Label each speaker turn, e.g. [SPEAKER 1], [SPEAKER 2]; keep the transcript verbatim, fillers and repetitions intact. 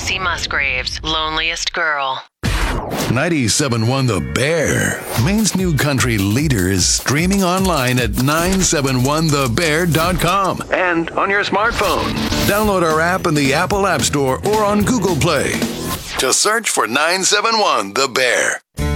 [SPEAKER 1] Kacey Musgraves, Loneliest Girl.
[SPEAKER 2] ninety-seven point one The Bear. Maine's new country leader is streaming online at nine seven one the bear dot com and on your smartphone. Download our app in the Apple App Store or on Google Play. Just search for nine seven one The Bear.